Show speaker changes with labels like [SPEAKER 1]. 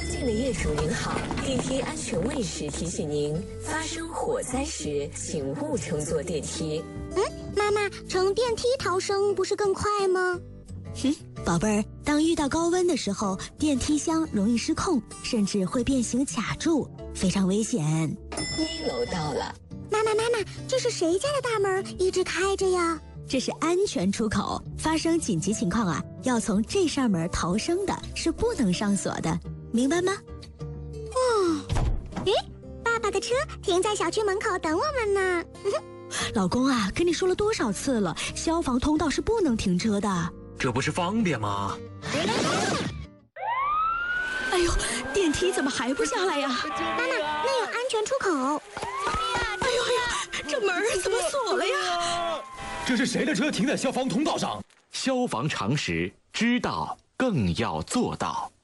[SPEAKER 1] 境的业主您好，电梯安全卫士提醒您，发生火灾时请勿乘坐电梯。
[SPEAKER 2] 妈妈，乘电梯逃生不是更快吗？
[SPEAKER 3] 宝贝儿，当遇到高温的时候，电梯箱容易失控，甚至会变形卡住，非常危险。
[SPEAKER 1] 1楼到了。
[SPEAKER 2] 妈妈，这是谁家的大门一直开着呀？
[SPEAKER 3] 这是安全出口，发生紧急情况啊，要从这扇门逃生的，是不能上锁的，明白吗？
[SPEAKER 2] 爸爸的车停在小区门口等我们呢。
[SPEAKER 3] 老公啊，跟你说了多少次了，消防通道是不能停车的。
[SPEAKER 4] 这不是方便吗？
[SPEAKER 3] 哎呦，电梯怎么还不下来呀？
[SPEAKER 2] 妈妈，那有安全出口。
[SPEAKER 3] 哎呦，这门怎么锁了呀？
[SPEAKER 4] 这是谁的车停在消防通道上？消防常识，知道更要做到。